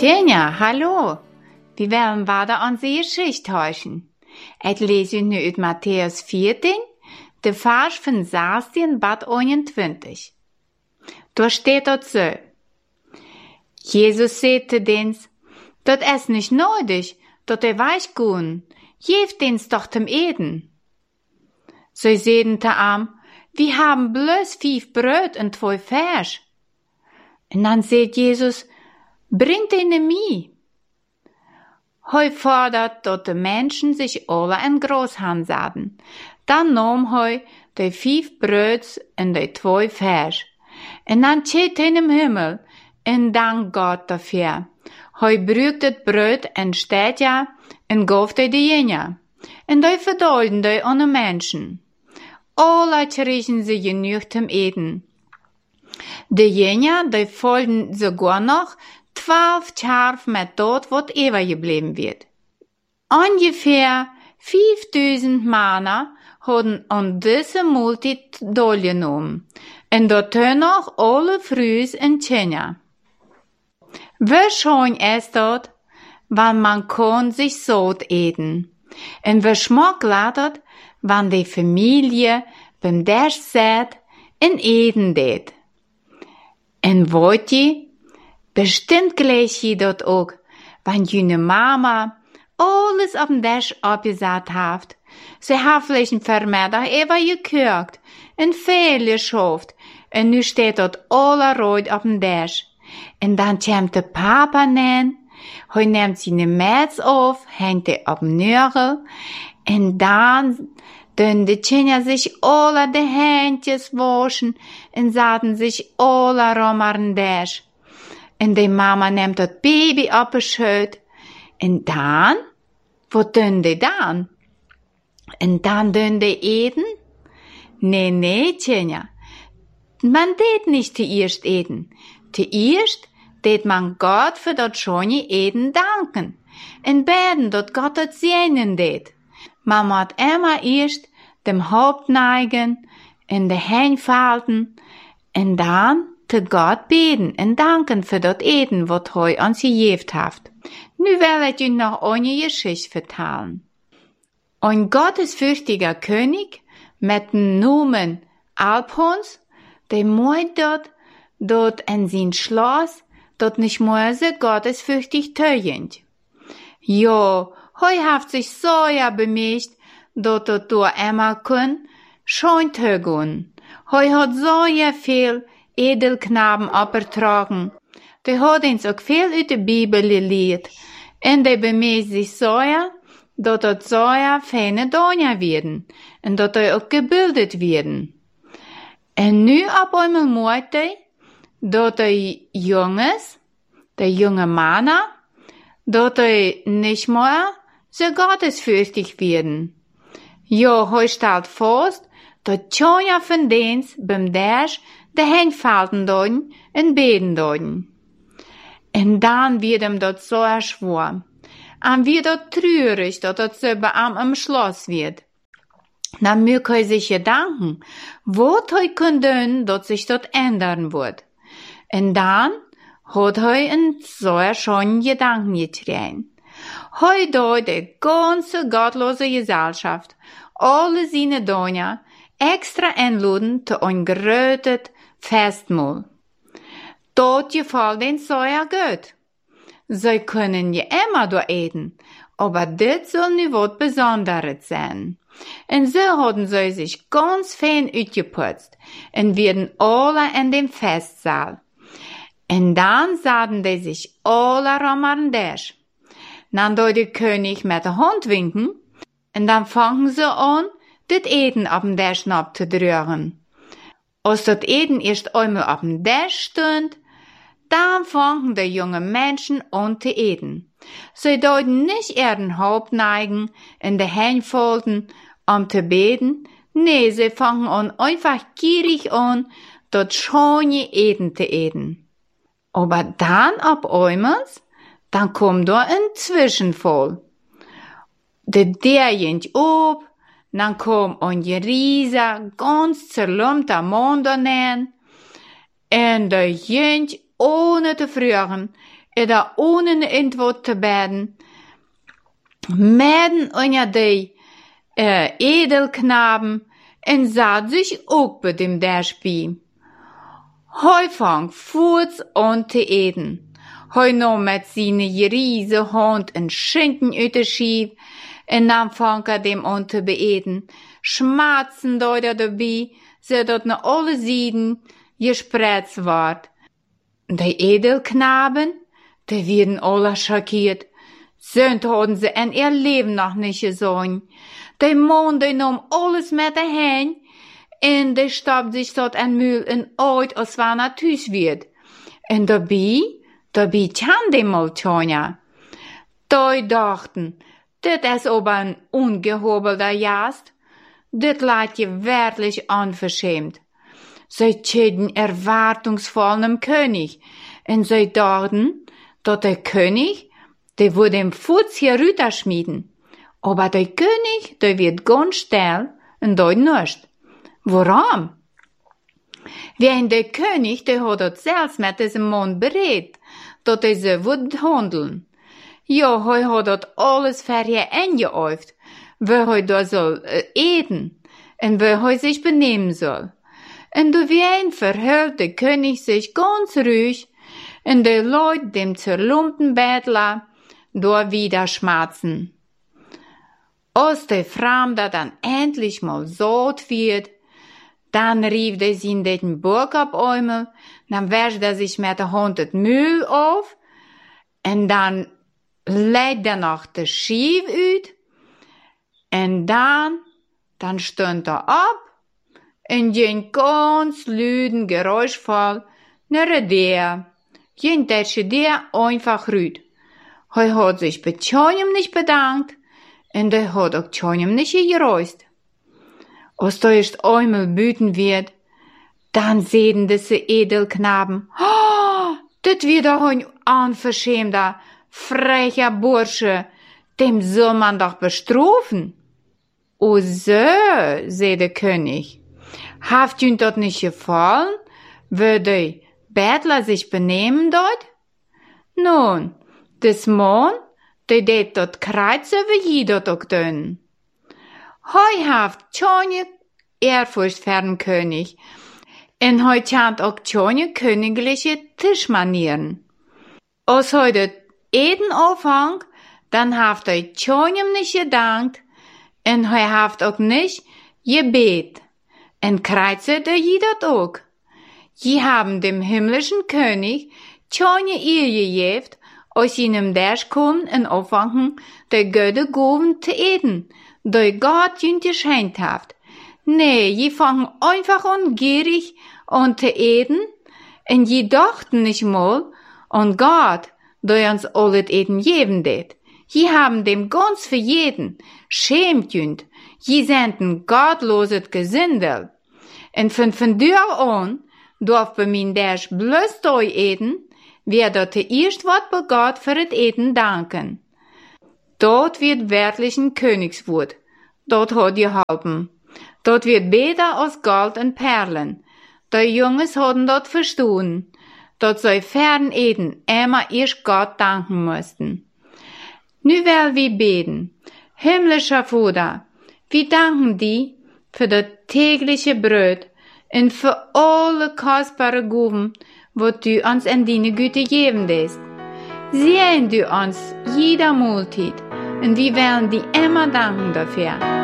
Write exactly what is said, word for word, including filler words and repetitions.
Tjena, hallo. Vi willen verder onze Geschichte hören. Ik lees u nu uit Matthäus veertien, de vers van zestien tot eenentwintig. Daar steht dort so. Jesus sagte dens, dat is nicht nodig, dat er weichgehen. Geeft dens doch zum Eden. Sie zeiden te ihm, wir haben bloß fünf Brot und zwei Fisch. Und dann sagt Jesus, bringt ihnen mir. Hij fordert, dat de Menschen sich alle in Großhand zaten. Dann nahm hij de fünf Brot und de zwei Fisch. Und dann zählt er in den Himmel und dank Gott dafür. Hij brügt het Brot en steht ja en gaf de jenen. En de verdeelden de aan de Menschen. Alle kregen sie genug zum Eten. De jenen, die volgden sogar noch twaalf Schafe mit dort, wat übergeblieben wird. Ungefähr vijfduizend Männer hadden an diese Multit deelgenomen. En dat noch alle Frühs in China. Wie schön ist dat, wann man kann sich satt eten. En wie schmack ladet, wann die Familie beim Tisch sitzt en eten deed. En weet je, bestimmt gleich je dat ook, wann jene Mama alles op den Tisch abgesat heeft. Ze heeft vielleicht een vermiddag even gekookt en veel geschaft en nu steht dat alle rood op den Tisch. En dan komt de papa neer, hij neemt zijn muts af, hangt die op den Nörgel en dan doen de kinderen sich alle de handjes waschen en zaten sich alle rum aan den Tisch. En de mama neemt dat baby op de schoot. En dan, wat doen die dan? En dan doen die eten? Nee, nee, Tjena. Man deed nicht zuerst eten. Zuerst deed man Gott für dat schöne Eten danken. En beten, dat Gott het segnen deed. Man moet immer erst dem Haupt neigen en de Hände falten en dan te Gott beten en danken für dat Eten, wat hij ons gegeven heeft. Nu wil ik u nog een Geschichte vertellen. Ein gottesfürchtiger König mit dem Namen Alphons, der meint dort, dort in sein Schloss, dort nicht mehr so gottesfürchtig tögend. Ja, hoi hat sich so ja bemüht, dort dort durch immer kun, schon tögen. Hoi hat so ja viel Edelknaben abgetragen. Der hat uns auch viel uit de Bibel gelehrt. Und der bemüht sich so ja, dat dat so ja feine Donja werden. Und dat er auch gebildet werden. En nu op einmal meint hij, dat de Jungs, de junge Männer, dat er nicht mehr so gottesfürchtig werden. Ja, hij stellt fest, dat Tjonja von dens beim Tisch de Hände falten doen en beten doen. En dan wird ihm dat so erschworen. En wird dat treurig, dat dat so bei ihm im Schloss wird. Dan moet hij sich gedanken, wat hij kan doen, dat sich dat ändern wird. En dan hat hij een so schönen Gedanken getrien. Hij deed de ganze gottlose Gesellschaft, alle seine Donja, extra einladen zu ein gerötet Festmahl. Dat gefällt den so ja gut. Sie können ja immer da eten, aber dit soll nu wat Besonderes sein. Und so hatten sie sich ganz fein uitgeputzt und werden alle in dem Festsaal. Und dann sahen die sich alle rum an den Tisch. Dann dort der König mit der Hand winken und dann fangen sie an, das Eten auf dem Tisch abzudrücken. Als das Eten erst einmal auf dem Tisch stund, dann fangen die jungen Menschen an zu eten. Sie deuten nicht ihren Haupt neigen, in die Hände falten, um zu beten. Nee, sie fangen an einfach gierig an, das schöne Eten zu eten. Aber dann ab einmal, dann kommt da ein Zwischenfall. Der derjent ob, dann kommt ein riesiger, ganz zerlumpter Mann daneben, und der jent ohne te fragen, oder ohne een antwoord te beden, midden onder die uh, edelknaben en zat zich ook bij dem derspie. Hij fang voets aan te eten. Hij nam met zijn riese hand een schinken uit de schief en dan fang er dem aan te beeten. Schmatzen deed er daarbij, zodat naar alle zijden gespreid werd. De edelknaben, die werden alle schockiert. Zond hadden ze in ihr leven nog niet gezien. De man, die nam alles met de hand en die stapte zich tot een muil en uit als wanneer het thuis werd. En daarbij, daarbij kan die mal tjona. Die dachten, dit is aber een ongehobelder jast. Dit laat je werkelijk onverschämt. Zij tjeden erwartungsvoll nem König en zij dachten, dat de König, die würde im Fuß hier rüberschmieden. Aber der König, der wird ganz still und dort nicht. Warum? Wenn der König, der hat dort selbst mit diesem Mann berät, dat er so würde handeln. Ja, er hat dort alles für ihr eingeäuft, wie er da soll äh, eten und wie er sich benehmen soll. Und du wen verhält der König sich ganz ruhig und die Leute dem zerlumpten Bettler da wieder schmerzen. Als der Fremde dann endlich mal satt wird, dann rief der sie in den Burg abäumel, dann wäscht er sich mit der Hand das Müll auf, und dann legt er noch das Schief uit, und dann, dann stund er ab, und ging ganz lüden, geräuschvoll, nach der, ging tätsche der einfach rüd. Er hat sich bei keinem nicht bedankt, und er hat auch keinem nicht gereust. Als da erst einmal büten wird, dann sehen diese Edelknaben, oh, das wird doch ein unverschämter, frecher Bursche, dem soll man doch bestrafen. O so, sagt der König, haft ihnen dort nicht gefallen, wie die Bettler sich benehmen dort? Nun, des Mann, der det dort kreuze wie jeder dort dünn. Hei haft keine Ehrfurcht für den König, en hei chant auch keine königliche Tischmanieren. Als hei det Eden aufhang, dann haft hei keinem nicht gedankt, en hei haft auch nicht gebet, en kreuze der jeder auch. Je haben dem himmlischen König keine Ehe gegeben, als ihnen dersch kommen en aufwangen, der Götte goven te eten, die Gott ihnen geschenkt hat. Nee, je fangen einfach an gierig an te eten, en je dachten nicht mal an Gott, der uns alles eten geben det. Je haben dem ganz für jeden, schämt jünd, je senden gottloses Gesindel. En von von dür an, darf bei min dersch bloß doi eten, wer dort der erst wat bei Gott für het Eten danken. Dort wird wörtlich ein Königswort. Dort hat geholfen. Dort wird besser als Gold und Perlen. Die Jungs haben dort verstanden. Dort soll fern Eden immer erst Gott danken mussten. Nu will wir beten. Himmlischer Vater, wir danken dir für das tägliche Brot und für alle kostbare Gaben, was du uns in deine Güte geben lässt. Sehen du uns jeder Mahlzeit und wir werden dir immer danken dafür.